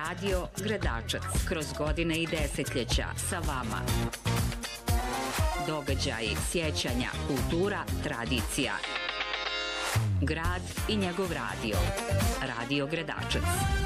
Radio Gredačac. Kroz godine i desetljeća sa vama. Događaji, sjećanja, kultura, tradicija. Grad i njegov radio. Radio Gredačac.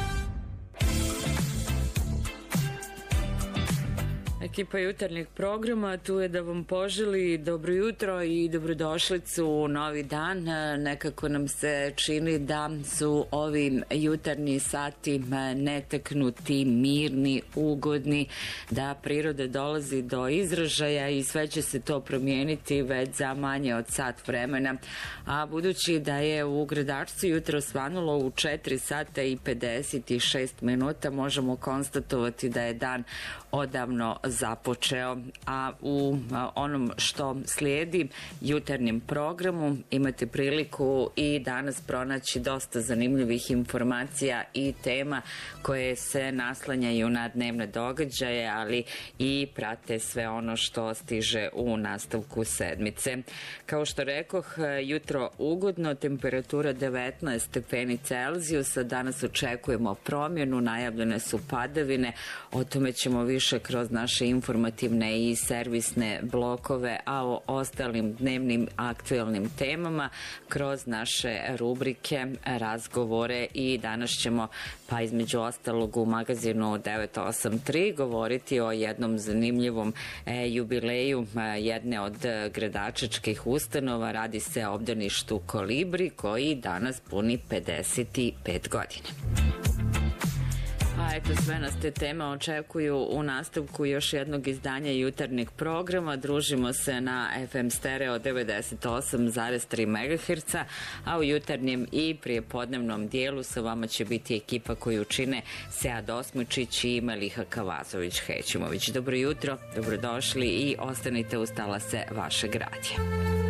Ekipa jutarnjeg programa tu je da vam poželi dobro jutro i dobrodošlicu u novi dan. Nekako nam se čini da su ovi jutarnji sati netaknuti, mirni, ugodni, da priroda dolazi do izražaja i sve će se to promijeniti već za manje od sat vremena. A budući da je u Gredačcu jutro svanulo u 4 sata i 56 minuta, možemo konstatovati da je dan odavno započeo, a u onom što slijedi jutarnjem programu imate priliku i danas pronaći dosta zanimljivih informacija i tema koje se naslanjaju na dnevne događaje, ali i prate sve ono što stiže u nastavku sedmice. Kao što rekoh, jutro ugodno, temperatura 19 stepeni Celzijusa, danas očekujemo promjenu, najavljene su padavine, o tome ćemo više kroz naše informativne i servisne blokove, a o ostalim dnevnim aktuelnim temama kroz naše rubrike, razgovore i danas ćemo pa između ostalog u magazinu 983 govoriti o jednom zanimljivom jubileju jedne od gredačačkih ustanova. Radi se o obdaništu Kolibri koji danas puni 55 godina. A eto, sve nas te teme očekuju u nastavku još jednog izdanja jutarnjeg programa. Družimo se na FM stereo 98,3 MHz, a u jutarnjem i prijepodnevnom dijelu sa vama će biti ekipa koju čine Sead Osmičić i Meliha Kavazović-Hećimović. Dobro jutro, dobrodošli i ostanite uz talase vašeg radija.